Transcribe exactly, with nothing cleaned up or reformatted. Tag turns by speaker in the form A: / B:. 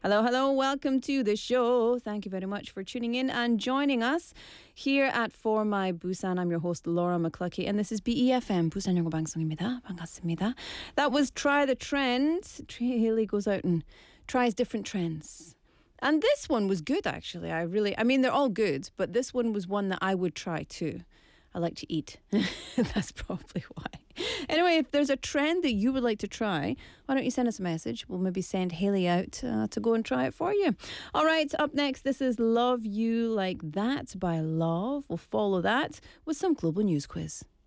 A: Hello, hello. Welcome to the show. Thank you very much for tuning in and joining us here at For My Busan. I'm your host, Laura McCluckey, and this is B E F M, Busan 영어 방송입니다. 반갑습니다. That was Try the Trend. Haley goes out and tries different trends. And this one was good, actually. I really, I mean, they're all good, but this one was one that I would try too. I like to eat. That's probably why. Anyway, if there's a trend that you would like to try, why don't you send us a message? We'll maybe send Haley out uh, to go and try it for you. All right, up next, this is Love You Like That by Love. We'll follow that with some global news quiz.